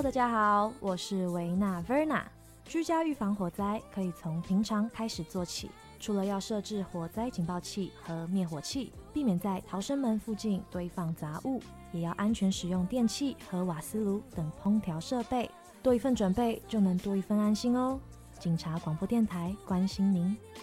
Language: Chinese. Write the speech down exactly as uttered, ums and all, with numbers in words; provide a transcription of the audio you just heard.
大家好，我是维娜 Verna。居家预防火灾可以从平常开始做起，除了要设置火灾警报器和灭火器，避免在逃生门附近堆放杂物，也要安全使用电器和瓦斯炉等烹调设备。多一份准备，就能多一份安心哦。警察广播电台关心您。